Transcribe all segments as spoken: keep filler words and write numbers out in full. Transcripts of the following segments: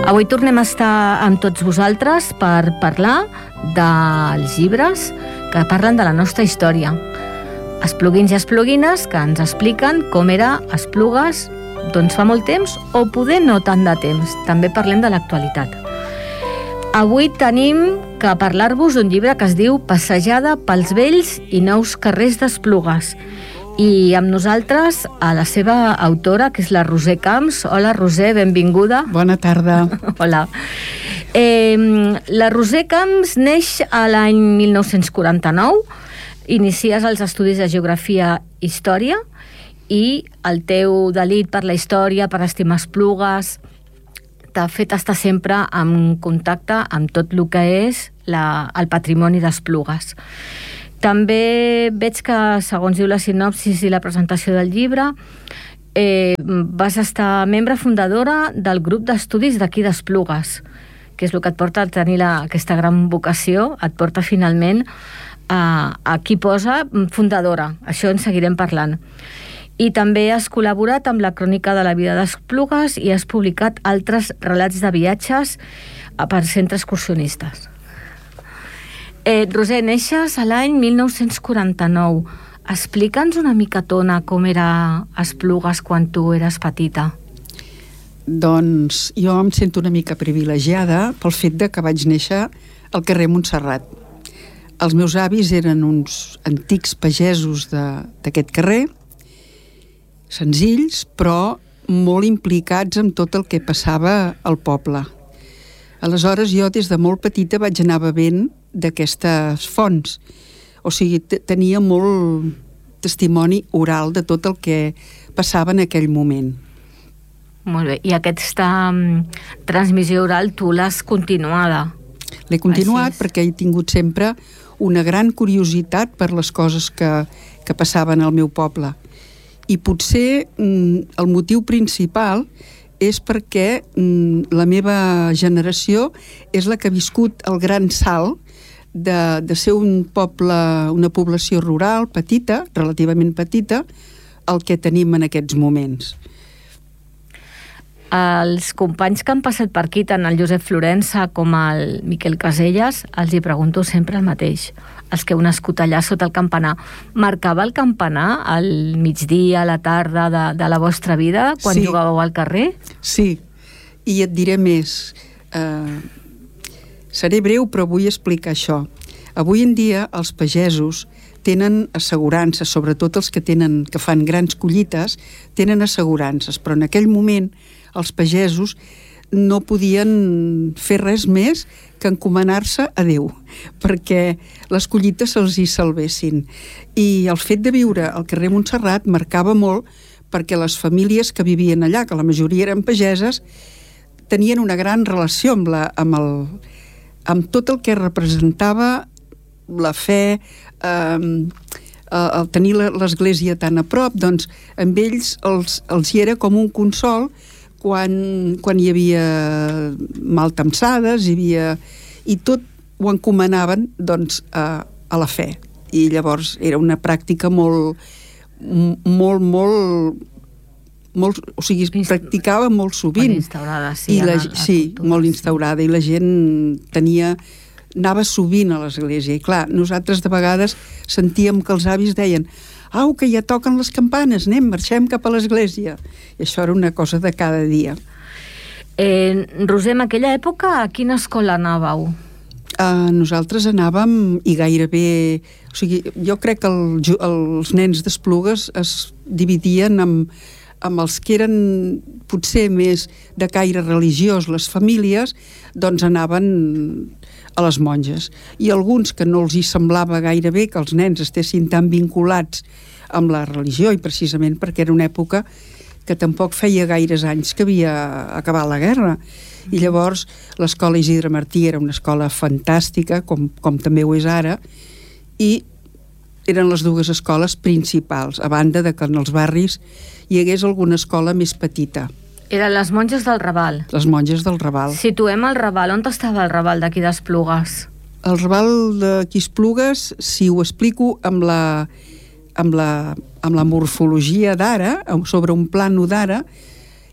Avui tornem a estar amb tots vosaltres per parlar dels llibres que parlen de la nostra història. Espluguins i espluguines que ens expliquen com era Esplugues doncs fa molt temps o poder no tant de temps. També parlem de l'actualitat. Avui tenim que parlar-vos d'un llibre que es diu Passejada pels vells i nous carrers d'Esplugues. I amb nosaltres a la seva autora, que és la Roser Camps. Hola, Roser, benvinguda. Bona tarda. Hola. Eh, la Roser Camps neix a l'any mil nou-cents quaranta-nou, inicies els estudis de Geografia i Història i el teu delit per la història, per estimar Esplugues, t'ha fet estar sempre en contacte amb tot el que és la, el patrimoni d'Esplugues. També veig que, segons diu la sinopsis i la presentació del llibre, eh, vas estar membre fundadora del grup d'estudis d'aquí d'Esplugues, que és el que et porta a tenir la, aquesta gran vocació, et porta finalment a, a qui posa fundadora. Això en seguirem parlant. I també has col·laborat amb la crònica de la vida d'Esplugues i has publicat altres relats de viatges per centres excursionistes. Eh, Roser, neixes a l'any mil nou-cents quaranta-nou. Explica'ns una micatona com era Esplugues quan tu eres petita. Doncs jo em sento una mica privilegiada pel fet de que vaig néixer al carrer Montserrat. Els meus avis eren uns antics pagesos d'aquest carrer, senzills, però molt implicats en tot el que passava al poble. Aleshores, jo des de molt petita vaig anar bevent d'aquestes fonts. O sigui, tenia molt testimoni oral de tot el que passava en aquell moment. Molt bé. I aquesta um, transmissió oral tu l'has continuada? L'he continuat perquè he tingut sempre una gran curiositat per les coses que, que passaven al meu poble. I potser mm, el motiu principal és perquè mm, la meva generació és la que ha viscut el gran salt de, de ser un poble, una població rural petita, relativament petita, el que tenim en aquests moments. Els companys que han passat per aquí, tant el Josep Florença com el Miquel Caselles, els hi pregunto sempre el mateix. Els que heu nascut allà sota el campanar. Marcava el campanar al migdia, a la tarda de, de la vostra vida, quan sí. Jugàveu al carrer? Sí, i et diré més. Uh, seré breu, però vull explicar això. Avui en dia els pagesos tenen assegurances, sobretot els que, tenen, que fan grans collites, tenen assegurances, però en aquell moment els pagesos no podien fer res més que encomanar-se a Déu, perquè les collites se'ls hi salvessin. I el fet de viure al carrer Montserrat marcava molt perquè les famílies que vivien allà, que la majoria eren pageses, tenien una gran relació amb, la, amb, el, amb tot el que representava la fe, eh, el tenir l'església tan a prop, doncs amb ells els, els hi era com un consol quan, quan hi havia maltemsades, hi havia, i tot ho encomanaven doncs, a, a la fe. I llavors era una pràctica molt, molt, molt, molt o sigui, es practicava molt sovint. Molt instaurada, sí. I la, a, a sí, cultura, molt instaurada, i la gent tenia, anava sovint a l'església. I clar, nosaltres de vegades sentíem que els avis deien: au, que ja toquen les campanes, anem, marxem cap a l'església. I això era una cosa de cada dia. Eh, Roser, en aquella època a quina escola anàveu? Uh, nosaltres anàvem i gairebé... O sigui, jo crec que el, els nens d'Esplugues es dividien amb, amb els que eren potser més de caire religiós, les famílies, doncs anaven a les monges. I alguns que no els hi semblava gaire bé que els nens estessin tan vinculats amb la religió, i precisament perquè era una època que tampoc feia gaires anys que havia acabat la guerra. I llavors l'escola Isidre Martí era una escola fantàstica, com, com també ho és ara, i eren les dues escoles principals, a banda de que en els barris hi hagués alguna escola més petita. Eren les monges del Raval. Les monges del Raval. Situem el Raval. On estava el Raval d'aquí d'Esplugues? El Raval d'aquí d'Esplugues, si ho explico amb la, amb la, amb la morfologia d'ara, sobre un plano d'ara,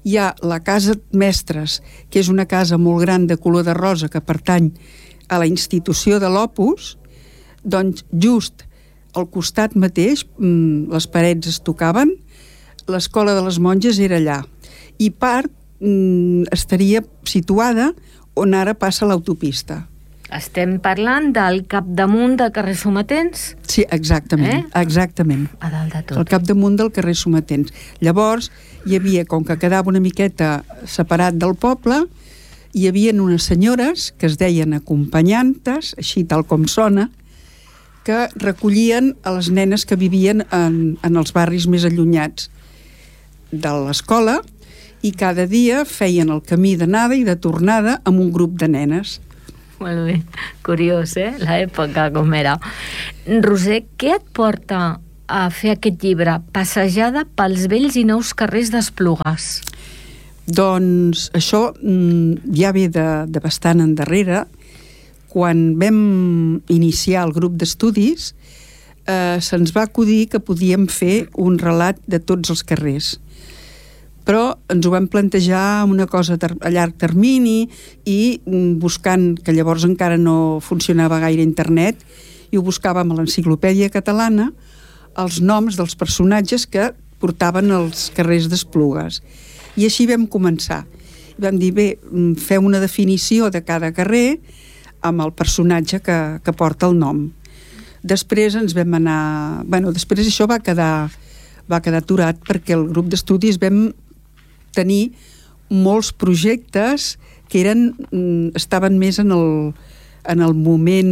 Hi ha la Casa Mestres, que és una casa molt gran de color de rosa que pertany a la institució de l'Opus, doncs just al costat mateix, les parets es tocaven, l'escola de les monges era allà. I part estaria situada on ara passa l'autopista. Estem parlant del capdamunt del carrer Sometents? Sí, exactament, eh? exactament. A dalt de tot. El capdamunt del carrer Sometents. Llavors, hi havia, com que quedava una miqueta separat del poble, hi havia unes senyores que es deien acompanyantes, així tal com sona, que recollien a les nenes que vivien en, en els barris més allunyats de l'escola i cada dia feien el camí d'anada i de tornada amb un grup de nenes. Molt bé, curiós, eh? L'època com era. Roser, què et porta a fer aquest llibre, Passejada pels vells i nous carrers d'Esplugues? Doncs això ja ve de, de bastant endarrere. Quan vam iniciar el grup d'estudis, eh, se'ns va acudir que podíem fer un relat de tots els carrers. Però ens ho vam plantejar una cosa a llarg termini i buscant, que llavors encara no funcionava gaire internet, i ho buscàvem a l'Enciclopèdia Catalana, els noms dels personatges que portaven els carrers d'Esplugues. I així vam començar. Vam dir, bé, fem una definició de cada carrer amb el personatge que, que porta el nom. Després ens vam anar... Bueno, després això va quedar, va quedar aturat perquè el grup d'estudis vam tenir molts projectes que eren, estaven més en el, en el moment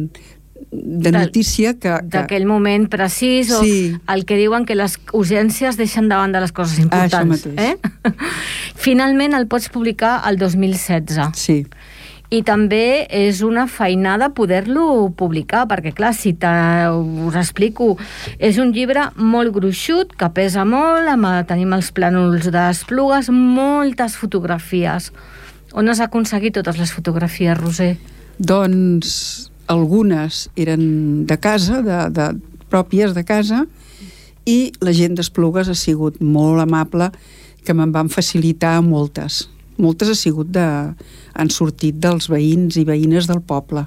de notícia que... que... D'aquell moment precís, o sí. El que diuen que les urgències deixen davant de les coses importants. Ah, això mateix. Eh? Finalment el pots publicar el dos mil setze. Sí. I també és una feinada poder-lo publicar, perquè clar, si us explico, és un llibre molt gruixut, que pesa molt, amb, tenim els plànols d'Esplugues, moltes fotografies. On has aconseguit totes les fotografies, Roser? Doncs algunes eren de casa, de, de, pròpies de casa, i la gent d'Esplugues ha sigut molt amable, que me'n van facilitar moltes. Moltes ha sigut de... han sortit dels veïns i veïnes del poble.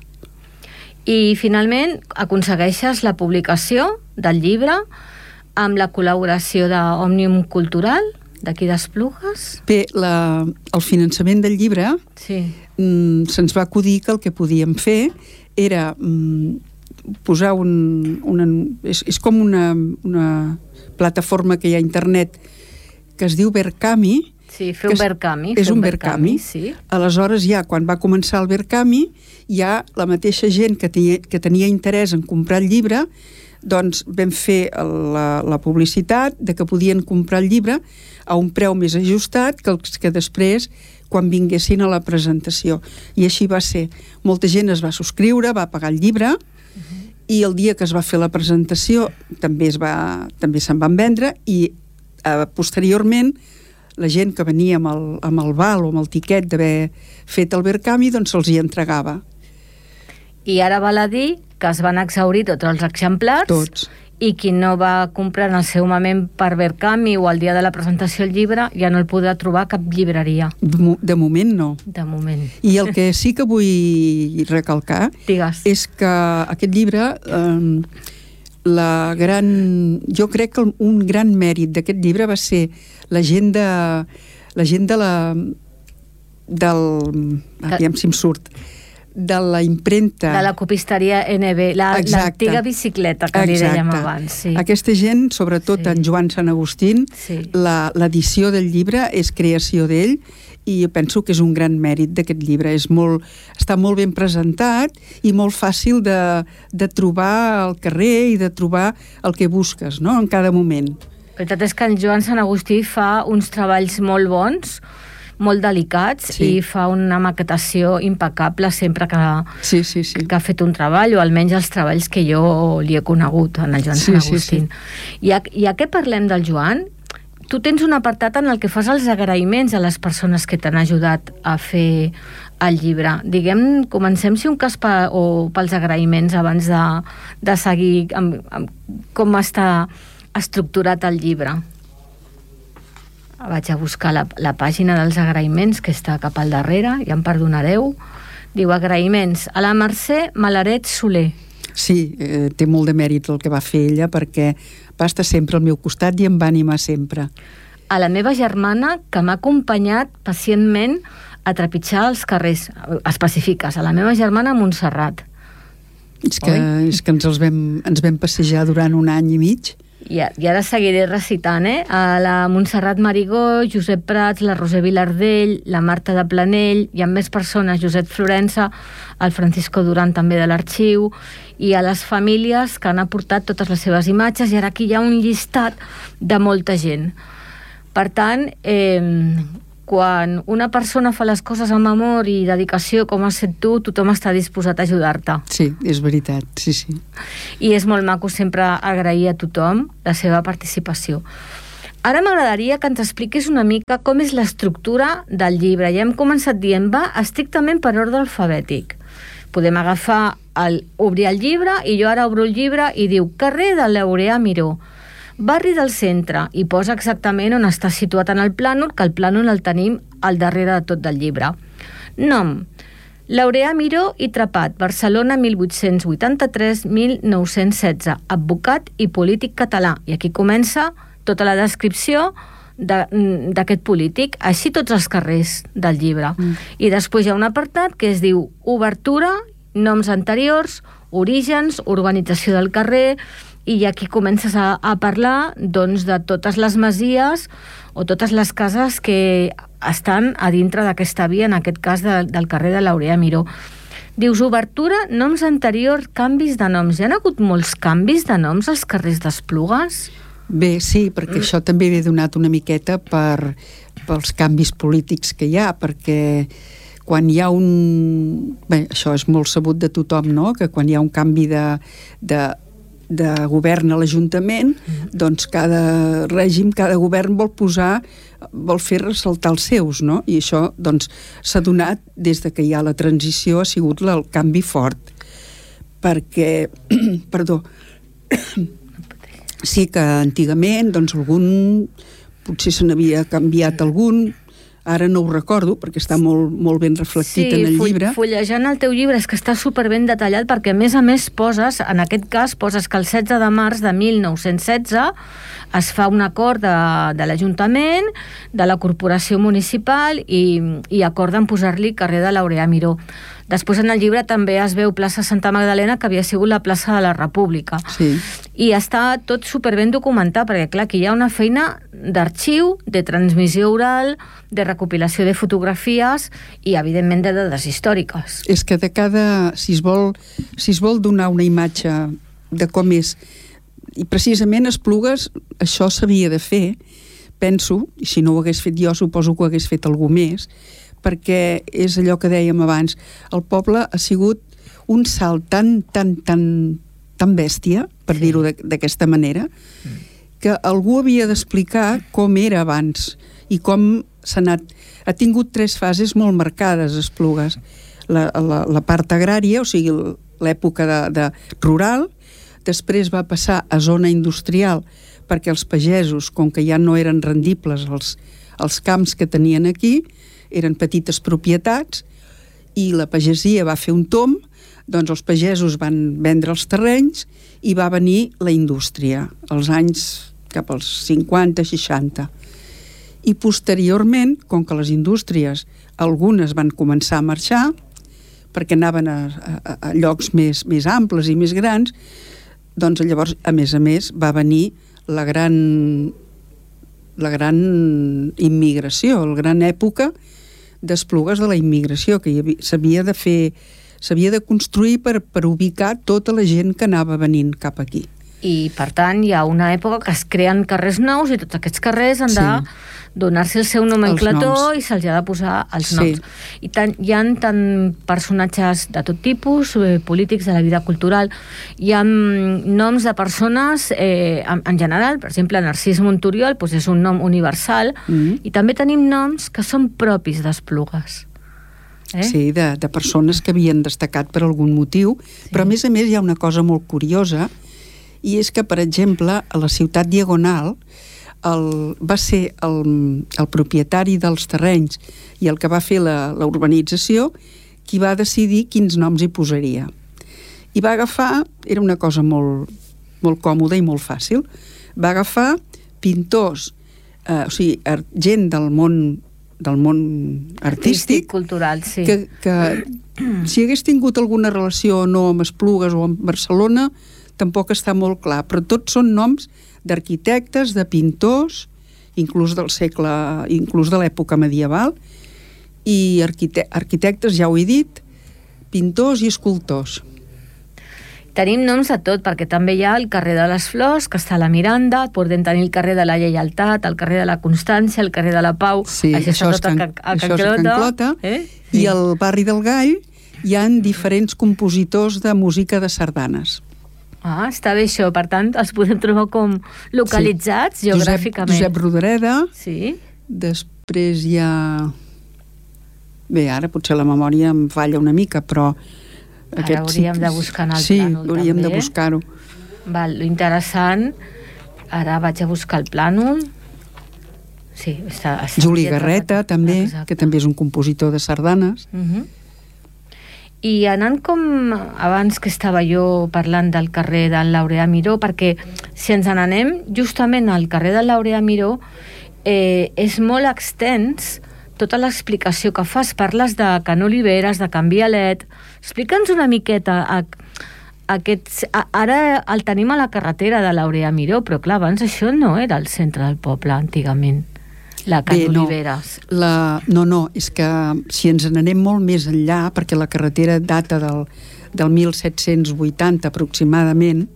I finalment aconsegueixes la publicació del llibre amb la col·laboració d'Òmnium Cultural d'aquí d'Esplugues? Bé, la, el finançament del llibre sí. mm, se'ns va acudir que el que podíem fer era mm, posar un... Una, és, és com una, una plataforma que hi ha a internet que es diu Verkami. Sí, fer un Verkami. És un Verkami. Sí. Aleshores, ja, quan va començar el Verkami, ja la mateixa gent que tenia, que tenia interès en comprar el llibre, doncs vam fer la, la publicitat de que podien comprar el llibre a un preu més ajustat que els que després, quan vinguessin a la presentació. I així va ser. Molta gent es va subscriure, va pagar el llibre, uh-huh. i el dia que es va fer la presentació també es va, també se'n van vendre, i eh, posteriorment la gent que venia amb el, amb el val o amb el tiquet d'haver fet el Verkami, doncs se'ls hi entregava. I ara val a dir que es van exhaurir tots els exemplars. Tots. I qui no va comprar en el seu moment per Verkami o el dia de la presentació del llibre ja no el podrà trobar a cap llibreria. De, de moment no. De moment. I el que sí que vull recalcar Digues. És que aquest llibre... Eh, la gran, jo crec que un gran mèrit d'aquest llibre va ser la gent de la gent de la del, aviam si em surt, de la imprenta de la copisteria N B, l'antiga bicicleta que li dèiem abans. Sí. Aquesta gent, sobretot sí. En Joan Sant Agustín, sí. L'edició del llibre és creació d'ell, i jo penso que és un gran mèrit d'aquest llibre. És molt, està molt ben presentat i molt fàcil de, de trobar al carrer i de trobar el que busques, no?, en cada moment. La veritat és que en Joan Sant Agustí fa uns treballs molt bons, molt delicats, sí. I fa una maquetació impecable sempre que, sí, sí, sí. que ha fet un treball, o almenys els treballs que jo li he conegut en el Joan sí, Sant Agustín. Sí, sí. Ja, ja que parlem del Joan, tu tens un apartat en el que fas els agraïments a les persones que t'han ajudat a fer el llibre. Diguem, comencem si un cas pa, o pels agraïments abans de, de seguir amb, amb com està estructurat el llibre. vaig a buscar la, la pàgina dels agraïments, que està cap al darrere, ja em perdonareu. Diu, agraïments a la Mercè Malaret Soler. Sí, eh, té molt de mèrit el que va fer ella, perquè va estar sempre al meu costat i em va animar sempre. A la meva germana, que m'ha acompanyat pacientment a trepitjar els carrers. Especifiques, a la meva germana Montserrat. És que, és que ens, els vam, ens vam passejar durant un any i mig. I, I ara seguiré recitant, eh? A la Montserrat Marigó, Josep Prats, la Roser Vilardell, la Marta de Planell, hi ha més persones, Josep Florença, el Francisco Duran també de l'Arxiu, i a les famílies que han aportat totes les seves imatges, i ara aquí hi ha un llistat de molta gent. Per tant, eh, quan una persona fa les coses amb amor i dedicació, com has fet tu, tothom està disposat a ajudar-te. Sí, és veritat, sí, sí. I és molt maco sempre agrair a tothom la seva participació. Ara m'agradaria que ens expliquis una mica com és l'estructura del llibre. Ja hem començat dient, va estrictament per ordre alfabètic. Podem agafar, el, obrir el llibre, i jo ara obro el llibre i diu carrer de Laureà Miró, barri del centre, i posa exactament on està situat en el plànol, que el plànol el tenim al darrere de tot del llibre. Nom: Laureà Miró i Trepat, Barcelona mil vuit-cents vuitanta-tres a mil nou-cents setze, advocat i polític català. I aquí comença tota la descripció d'aquest polític, així tots els carrers del llibre. Mm. I després hi ha un apartat que es diu obertura, noms anteriors, orígens, organització del carrer, i aquí comences a, a parlar doncs, de totes les masies o totes les cases que estan a dintre d'aquesta via, en aquest cas de, del carrer de Laureà Miró. Dius, obertura, noms anteriors, canvis de noms. Hi ha hagut molts canvis de noms als carrers d'Esplugues? Bé, sí, perquè mm. això també ve donat una miqueta per, pels canvis polítics que hi ha, perquè quan hi ha un... Bé, això és molt sabut de tothom, no?, que quan hi ha un canvi de, de, de govern a l'Ajuntament, mm. doncs cada règim, cada govern vol posar, vol fer ressaltar els seus, no? I això, doncs, s'ha donat des de que hi ha la transició, ha sigut el canvi fort. Perquè, perdó, sí que antigament, doncs, algun, potser se n'havia canviat algun, ara no ho recordo, perquè està molt, molt ben reflectit sí, en el llibre. Sí, fullejant el teu llibre és que està superben detallat, perquè a més a més poses, en aquest cas, poses que el setze de març de mil nou-cents setze es fa un acord de, de l'Ajuntament, de la Corporació Municipal, i, i acorden posar-li carrer de Laureà Miró. Després en el llibre també es veu plaça Santa Magdalena, que havia sigut la plaça de la República. Sí. I està tot superben documentat, perquè clar, aquí hi ha una feina d'arxiu, de transmissió oral, de recopilació de fotografies i, evidentment, de dades històriques. És que de cada... Si es vol, si es vol donar una imatge de com és... I precisament Esplugues això s'havia de fer, penso, i si no ho hagués fet jo, suposo que ho hagués fet algú més, perquè és allò que dèiem abans, el poble ha sigut un salt tan, tan, tan, tan bèstia, per sí. dir-ho d'aquesta manera, que algú havia d'explicar com era abans i com s'ha anat... Ha tingut tres fases molt marcades, Esplugues. La, la, la part agrària, o sigui, l'època de, de rural, després va passar a zona industrial, perquè els pagesos, com que ja no eren rendibles els, els camps que tenien aquí, eren petites propietats, i la pagesia va fer un tomb, doncs els pagesos van vendre els terrenys i va venir la indústria, als anys cap als cinquanta, seixanta. I posteriorment, com que les indústries, algunes van començar a marxar, perquè anaven a, a, a llocs més, més amples i més grans, doncs llavors, a més a més, va venir la gran, la gran immigració, la gran època d'Esplugues de la immigració, que s'havia de fer, s'havia de construir per, per ubicar tota la gent que anava venint cap aquí. I, per tant, hi ha una època que es creen carrers nous i tots aquests carrers han sí. de donar-se el seu nomenclator i se'ls ha de posar els noms. Sí. I tant, hi ha tant personatges de tot tipus, eh, polítics de la vida cultural, hi ha noms de persones eh, en, en general, per exemple, Narcís Monturiol doncs és un nom universal, mm-hmm. i també tenim noms que són propis d'Esplugues. Eh? Sí, de, de persones que havien destacat per algun motiu, sí. però a més a més hi ha una cosa molt curiosa, i és que, per exemple, a la ciutat Diagonal, el, va ser el, el propietari dels terrenys i el que va fer la, la urbanització qui va decidir quins noms hi posaria. I va agafar, era una cosa molt, molt còmoda i molt fàcil, va agafar pintors, eh, o sigui, gent del món del món artístic, artístic cultural, sí. que, que si hagués tingut alguna relació o no amb Esplugues o amb Barcelona, tampoc està molt clar, però tots són noms d'arquitectes, de pintors, inclús del segle, inclús de l'època medieval, i arquite arquitectes, ja ho he dit, pintors i escultors. Tenim noms de tot, perquè també hi ha el carrer de les Flors, que està a la Miranda, podem tenir el carrer de la Lleialtat, el carrer de la Constància, el carrer de la Pau, sí, això, això és Can, a, a això és a Can Clota, eh? I al barri del Gall hi ha diferents compositors de música de sardanes. Ah, està bé això, per tant, els podem trobar com localitzats sí. geogràficament. Josep, Josep Rodoreda, sí. Després hi ha... Bé, ara potser la memòria em falla una mica, però... Ara aquest, hauríem sí, de buscar en el sí, plànol, també. Sí, hauríem de buscar-ho. Val, lo interessant, ara vaig a buscar el plànol. Sí, està... està Juli Garreta, també, exacte. Que també és un compositor de sardanes. Uh -huh. I anant com abans que estava jo parlant del carrer del Laureà Miró, perquè si ens n'anem justament al carrer del Laureà Miró, eh, és molt extens tota l'explicació que fas. Parles de Can Oliveres, de Can Vialet. Explica'ns una miqueta a, a aquests... A, ara el tenim a la carretera de Laureà Miró, però clar, abans això no era el centre del poble, antigament. La Can Bé, Oliveres. No, la, no, no, és que si ens n'anem molt més enllà, perquè la carretera data del, del mil set-cents vuitanta aproximadament,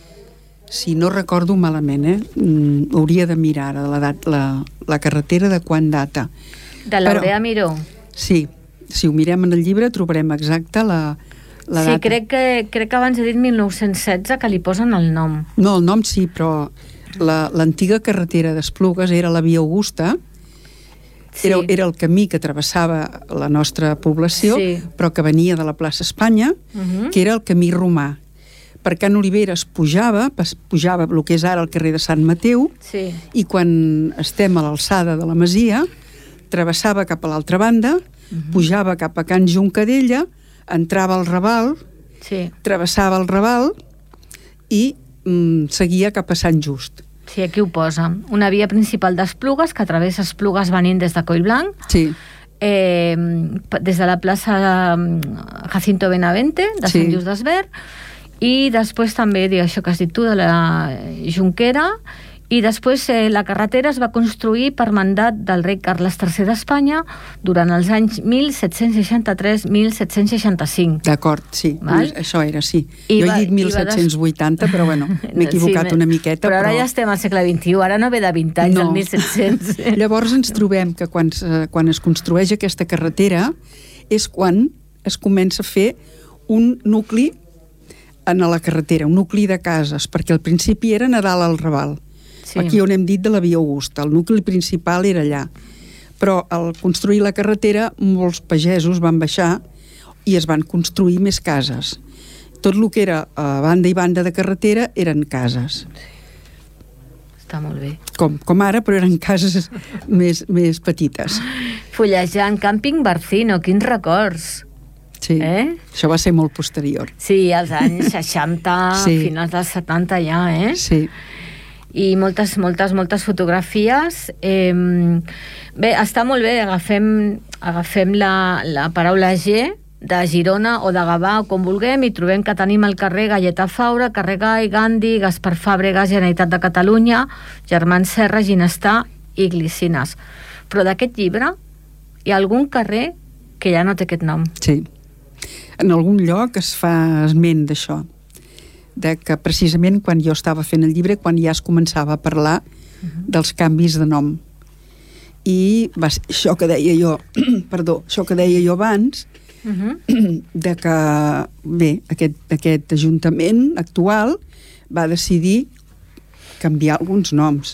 si no recordo malament, eh, mm, hauria de mirar ara la, la, la carretera de quan data. De Laureà Miró? Sí, si ho mirem en el llibre trobarem exacta la, la sí, data. Sí, crec que, crec que abans he dit mil nou-cents setze que li posen el nom. No, el nom sí, però l'antiga la, carretera d'Esplugues era la Via Augusta, sí. era, era el camí que travessava la nostra població, sí. però que venia de la plaça Espanya, uh -huh. que era el camí romà. Per Can Oliveres pujava, pujava el que és ara el carrer de Sant Mateu, sí. i quan estem a l'alçada de la Masia, travessava cap a l'altra banda, uh-huh. pujava cap a Can Juncadella, entrava al Raval, sí. travessava el Raval i mm, seguia cap a Sant Just. Sí, aquí ho posa. Una via principal d'Esplugues que travessa Esplugues venint des de Collblanc, sí. eh, des de la plaça Jacinto Benavente, de sí. Sant Just d'Esvern, i després també, dic, això que has dit tu, de la Junquera, i després eh, la carretera es va construir per mandat del rei Carles tercer d'Espanya durant els anys mil set-cents seixanta-tres a mil set-cents seixanta-cinc. D'acord, sí, Val? això era, sí. I jo va, he dit mil set-cents vuitanta, des... però bueno, m'he equivocat sí, una miqueta. Però ara però... ja estem al segle vint-i-u, ara no ve de vint anys, no. el mil set-cents. Llavors ens trobem que quan, quan es construeix aquesta carretera és quan es comença a fer un nucli en la carretera, un nucli de cases, perquè al principi era a dalt al Raval. Sí. Aquí on hem dit de la Via Augusta, el nucli principal era allà, però al construir la carretera molts pagesos van baixar i es van construir més cases. Tot el que era a banda i banda de carretera eren cases. Està molt bé. Com, com ara, però eren cases més, més petites. Fullejant, Càmping Barcino, quins records! Sí, eh? Això va ser molt posterior. Sí, als anys seixanta, sí. finals dels setanta ja, eh? Sí. I moltes, moltes, moltes fotografies. Eh, bé, està molt bé, agafem, agafem la, la paraula G de Girona o de Gavà o com vulguem i trobem que tenim el carrer Gaietà Faura, carrer Gai, Gandhi, Gaspar Fàbregas, Generalitat de Catalunya, Germans Serra, Ginestà i Glicines. Però d'aquest llibre hi ha algun carrer que ja no té aquest nom. Sí. En algun lloc es fa esment d'això, de que precisament quan jo estava fent el llibre, quan ja es començava a parlar uh-huh. dels canvis de nom. I va ser això que deia jo, perdó, això que deia jo abans, uh-huh. de que, bé, aquest, aquest ajuntament actual va decidir canviar alguns noms.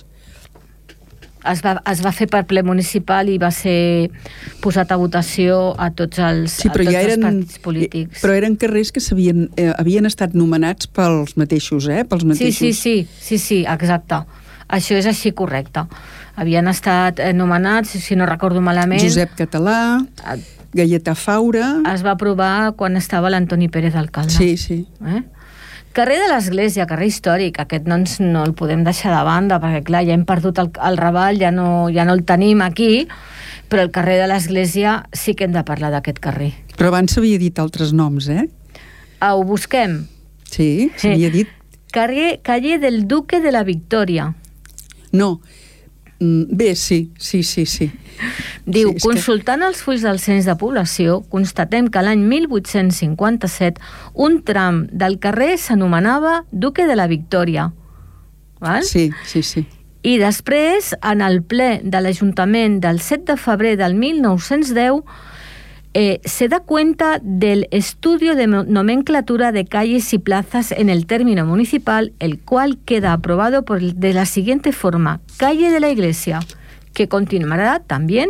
Es va, es va fer per ple municipal i va ser posat a votació a tots els, sí, a tots ja eren, els partits polítics. Però eren carrers que eh, havien estat nomenats pels mateixos, eh? Pels mateixos. Sí, sí, sí, sí, sí, exacte. Això és així correcte. Havien estat nomenats, si no recordo malament... Josep Català, Gaietà Faura... Es va aprovar quan estava l'Antoni Pérez d'alcalde. Sí, sí. Eh? Carrer de l'Església, carrer històric, aquest no, ens, no el podem deixar de banda, perquè clar, ja hem perdut el, el Raval, ja no, ja no el tenim aquí, però el carrer de l'Església sí que hem de parlar d'aquest carrer. Però abans s'havia dit altres noms, eh? Ah, ho busquem? Sí, s'havia dit... Carrer, calle del Duque de la Victòria. No, bé, sí, sí, sí, sí. Diu, sí, consultant que... els fulls del cens de població, constatem que l'any mil vuit-cents cinquanta-set un tram del carrer s'anomenava Duque de la Victòria. Val? Sí, sí, sí. I després, en el ple de l'Ajuntament del set de febrer del mil nou-cents deu, Eh, se da cuenta del estudio de nomenclatura de calles y plazas en el término municipal, el cual queda aprobado por, de la siguiente forma: calle de la Iglesia, que continuará también